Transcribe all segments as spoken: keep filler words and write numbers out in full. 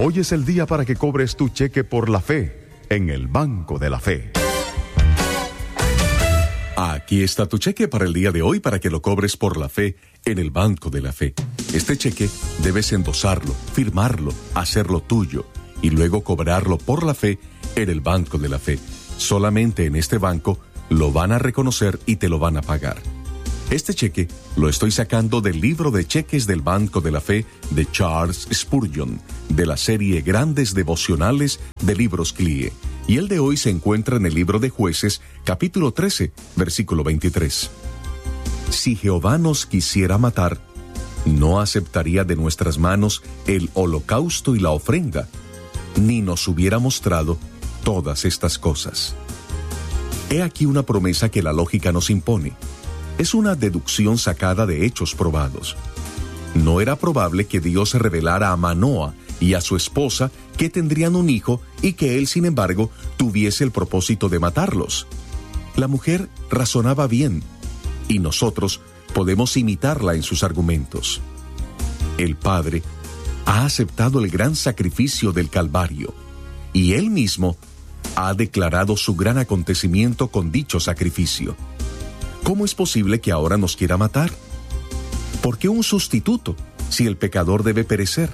Hoy es el día para que cobres tu cheque por la fe en el Banco de la Fe. Aquí está tu cheque para el día de hoy para que lo cobres por la fe en el Banco de la Fe. Este cheque debes endosarlo, firmarlo, hacerlo tuyo y luego cobrarlo por la fe en el Banco de la Fe. Solamente en este banco lo van a reconocer y te lo van a pagar. Este cheque lo estoy sacando del libro de cheques del Banco de la Fe de Charles Spurgeon, de la serie Grandes Devocionales de Libros C L I E. Y el de hoy se encuentra en el libro de Jueces, capítulo trece, versículo veintitrés. Si Jehová nos quisiera matar, no aceptaría de nuestras manos el holocausto y la ofrenda, ni nos hubiera mostrado todas estas cosas. He aquí una promesa que la lógica nos impone. Es una deducción sacada de hechos probados. No era probable que Dios se revelara a Manoa y a su esposa que tendrían un hijo y que él, sin embargo, tuviese el propósito de matarlos. La mujer razonaba bien, y nosotros podemos imitarla en sus argumentos. El Padre ha aceptado el gran sacrificio del Calvario, y Él mismo ha declarado su gran acontecimiento con dicho sacrificio. ¿Cómo es posible que ahora nos quiera matar? ¿Por qué un sustituto si el pecador debe perecer?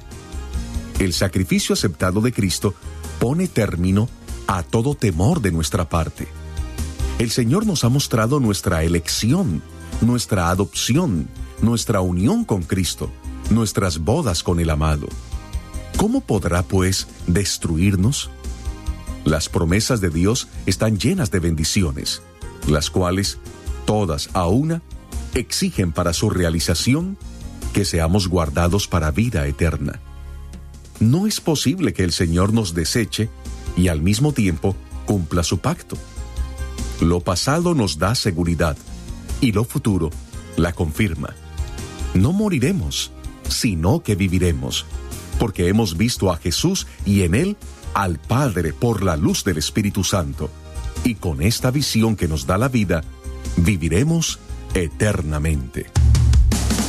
El sacrificio aceptado de Cristo pone término a todo temor de nuestra parte. El Señor nos ha mostrado nuestra elección, nuestra adopción, nuestra unión con Cristo, nuestras bodas con el amado. ¿Cómo podrá, pues, destruirnos? Las promesas de Dios están llenas de bendiciones, las cuales, todas a una, exigen para su realización que seamos guardados para vida eterna. No es posible que el Señor nos deseche y al mismo tiempo cumpla su pacto. Lo pasado nos da seguridad y lo futuro la confirma. No moriremos, sino que viviremos, porque hemos visto a Jesús y en Él al Padre por la luz del Espíritu Santo. Y con esta visión que nos da la vida, viviremos eternamente.